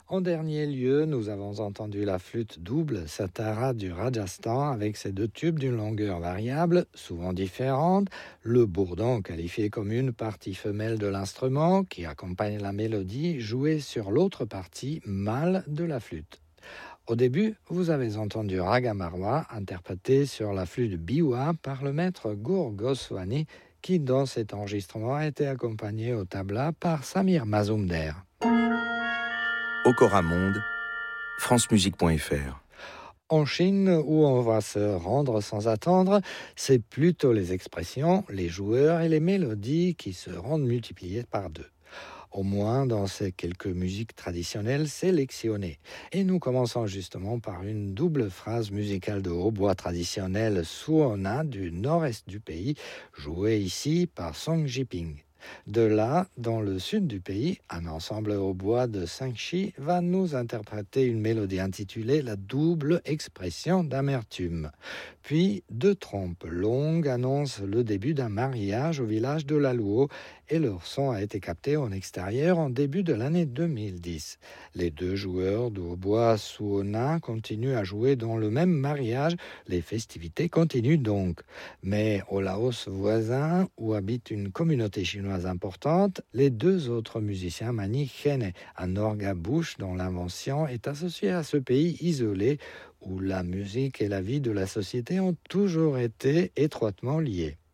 En dernier lieu, nous avons entendu la flûte double Satara du Rajasthan avec ses deux tubes d'une longueur variable, souvent différente, le bourdon qualifié comme une partie femelle de l'instrument qui accompagne la mélodie jouée sur l'autre partie mâle de la flûte. Au début, vous avez entendu Raga Marwa interprété sur la flûte biwa par le maître Gour Goswami qui dans cet enregistrement a été accompagné au tabla par Samir Mazumder. Okora Monde, francemusique.fr. En Chine, où on va se rendre sans attendre, c'est plutôt les expressions, les joueurs et les mélodies qui se rendent multipliées par deux. Au moins dans ces quelques musiques traditionnelles sélectionnées. Et nous commençons justement par une double phrase musicale de hautbois traditionnelle Suona du nord-est du pays, jouée ici par Song Jiping. De là, dans le sud du pays, un ensemble hautbois de 5 chi va nous interpréter une mélodie intitulée La double expression d'amertume. Puis, deux trompes longues annoncent le début d'un mariage au village de Laluo et leur son a été capté en extérieur en début de l'année 2010. Les deux joueurs de hautbois Suona continuent à jouer dans le même mariage. Les festivités continuent donc. Mais au Laos voisin, où habite une communauté chinoise importante, les deux autres musiciens manient khene, un orgue à bouche dont l'invention est associée à ce pays isolé où la musique et la vie de la société ont toujours été étroitement liées.